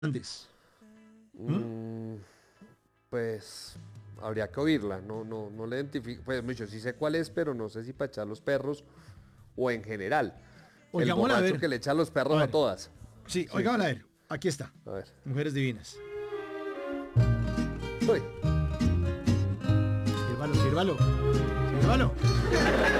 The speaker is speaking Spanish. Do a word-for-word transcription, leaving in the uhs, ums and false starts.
Andes. Mm, pues habría que oírla, no, no, no le identifico, pues mucho, sí sé cuál es, pero no sé si para echar los perros o en general. El Oigámosla a borracho ver. que le echa los perros A a, ver. todas. Sí, Sí, oigámosla a ver. Aquí está. a ver. Mujeres divinas. Uy. Sírvalo, sírvalo. Sírvalo.